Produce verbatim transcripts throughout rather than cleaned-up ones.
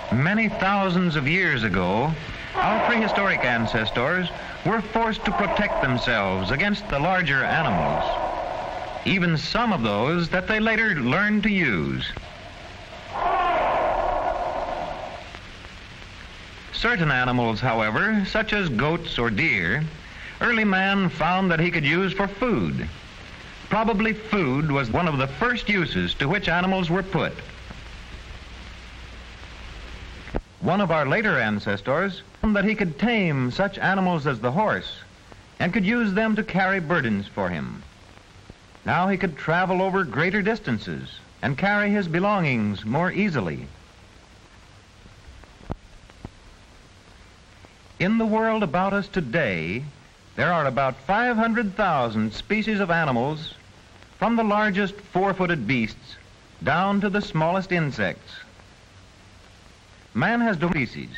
Many thousands of years ago, our prehistoric ancestors were forced to protect themselves against the larger animals, even some of those that they later learned to use. Certain animals, however, such as goats or deer, early man found that he could use for food. Probably food was one of the first uses to which animals were put. One of our later ancestors found that he could tame such animals as the horse and could use them to carry burdens for him. Now he could travel over greater distances and carry his belongings more easily. In the world about us today, there are about five hundred thousand species of animals, from the largest four-footed beasts down to the smallest insects. Man has species.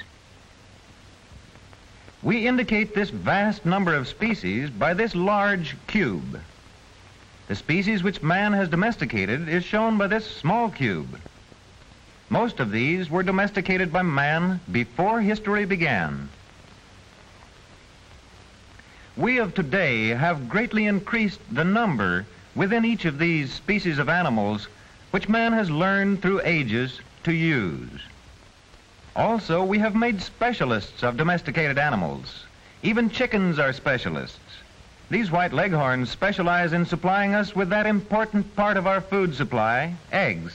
We indicate this vast number of species by this large cube. The species which man has domesticated is shown by this small cube. Most of these were domesticated by man before history began. We of today have greatly increased the number within each of these species of animals which man has learned through ages to use. Also, we have made specialists of domesticated animals. Even chickens are specialists. These white leghorns specialize in supplying us with that important part of our food supply, eggs.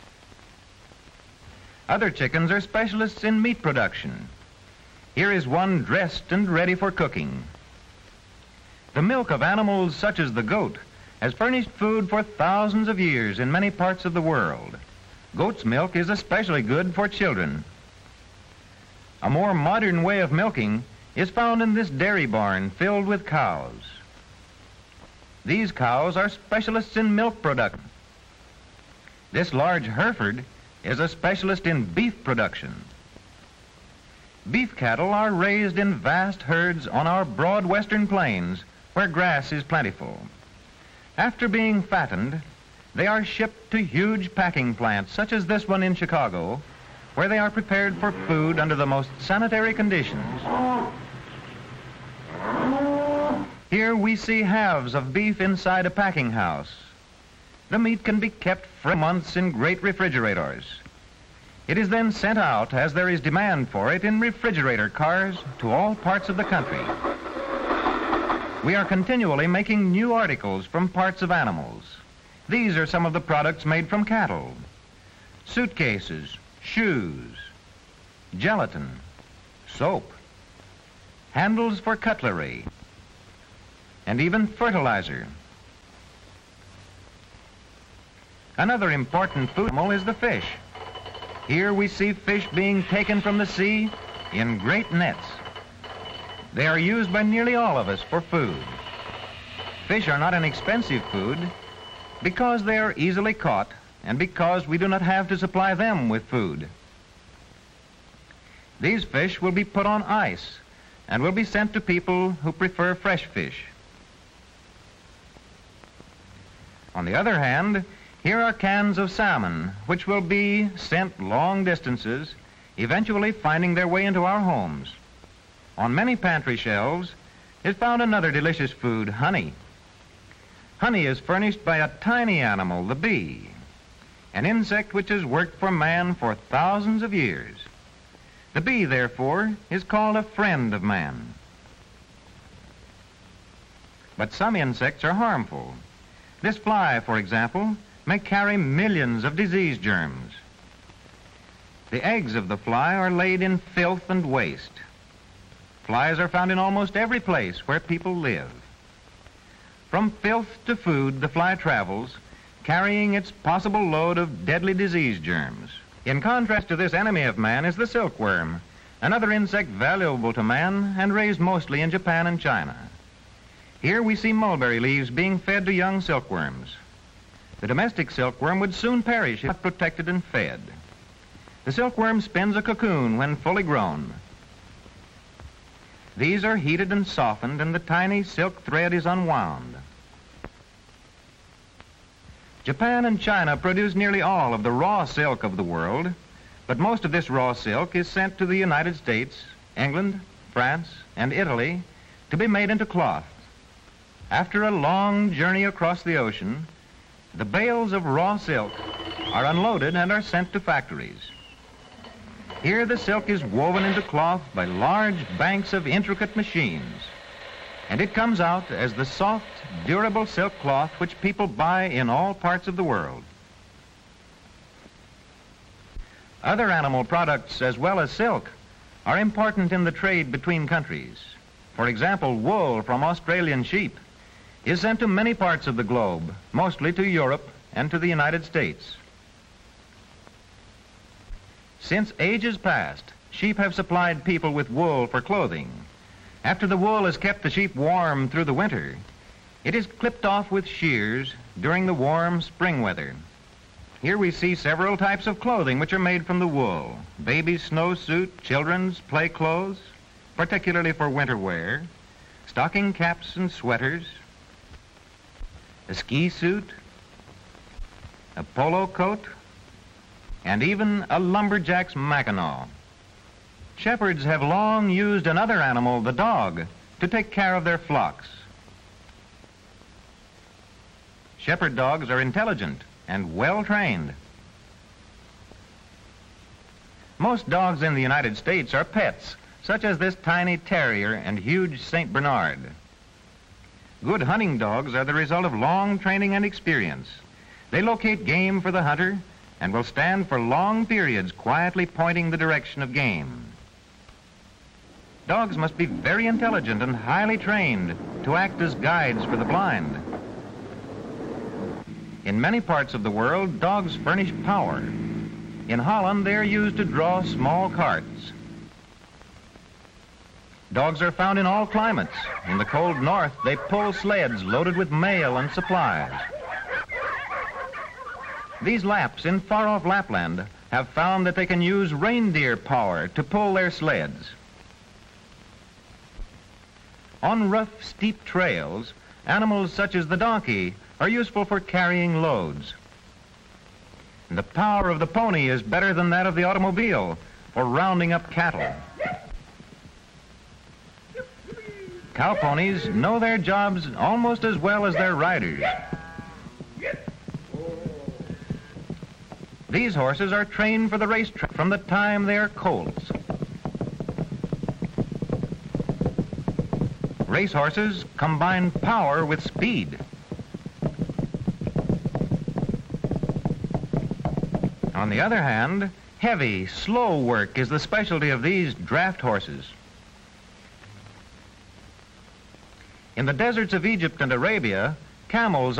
Other chickens are specialists in meat production. Here is one dressed and ready for cooking. The milk of animals such as the goat has furnished food for thousands of years in many parts of the world. Goat's milk is especially good for children. A more modern way of milking is found in this dairy barn filled with cows. These cows are specialists in milk production. This large Hereford is a specialist in beef production. Beef cattle are raised in vast herds on our broad western plains where grass is plentiful. After being fattened, they are shipped to huge packing plants such as this one in Chicago, where they are prepared for food under the most sanitary conditions. Here we see halves of beef inside a packing house. The meat can be kept for months in great refrigerators. It is then sent out as there is demand for it in refrigerator cars to all parts of the country. We are continually making new articles from parts of animals. These are some of the products made from cattle: suitcases, shoes, gelatin, soap, handles for cutlery, and even fertilizer. Another important food animal is the fish. Here we see fish being taken from the sea in great nets. They are used by nearly all of us for food. Fish are not an expensive food because they are easily caught and because we do not have to supply them with food. These fish will be put on ice and will be sent to people who prefer fresh fish. On the other hand, here are cans of salmon, which will be sent long distances, eventually finding their way into our homes. On many pantry shelves is found another delicious food, honey. Honey is furnished by a tiny animal, the bee, an insect which has worked for man for thousands of years. The bee, therefore, is called a friend of man. But some insects are harmful. This fly, for example, may carry millions of disease germs. The eggs of the fly are laid in filth and waste. Flies are found in almost every place where people live. From filth to food, the fly travels, carrying its possible load of deadly disease germs. In contrast to this enemy of man is the silkworm, another insect valuable to man and raised mostly in Japan and China. Here we see mulberry leaves being fed to young silkworms. The domestic silkworm would soon perish if not protected and fed. The silkworm spins a cocoon when fully grown. These are heated and softened, and the tiny silk thread is unwound. Japan and China produce nearly all of the raw silk of the world, But most of this raw silk is sent to the United States, England, France, and Italy to be made into cloth. After a long journey across the ocean, the bales of raw silk are unloaded and are sent to factories. Here the silk is woven into cloth by large banks of intricate machines, and it comes out as the soft, durable silk cloth which people buy in all parts of the world. Other animal products, as well as silk, are important in the trade between countries. For example, wool from Australian sheep is sent to many parts of the globe, mostly to Europe and to the United States. Since ages past, sheep have supplied people with wool for clothing. After the wool has kept the sheep warm through the winter, it is clipped off with shears during the warm spring weather. Here we see several types of clothing which are made from the wool: baby's snowsuit, children's play clothes, particularly for winter wear, stocking caps and sweaters, a ski suit, a polo coat, and even a lumberjack's mackinaw. Shepherds have long used another animal, the dog, to take care of their flocks. Shepherd dogs are intelligent and well trained. Most dogs in the United States are pets, such as this tiny terrier and huge Saint Bernard. Good hunting dogs are the result of long training and experience. They locate game for the hunter and will stand for long periods quietly pointing the direction of game. Dogs must be very intelligent and highly trained to act as guides for the blind. In many parts of the world, dogs furnish power. In Holland, they are used to draw small carts. Dogs are found in all climates. In the cold north, they pull sleds loaded with mail and supplies. These Lapps in far-off Lapland have found that they can use reindeer power to pull their sleds. On rough, steep trails, animals such as the donkey are useful for carrying loads. The power of the pony is better than that of the automobile for rounding up cattle. Cow ponies know their jobs almost as well as their riders. These horses are trained for the racetrack from the time they are colts. Racehorses combine power with speed. On the other hand, heavy, slow work is the specialty of these draft horses. In the deserts of Egypt and Arabia, camels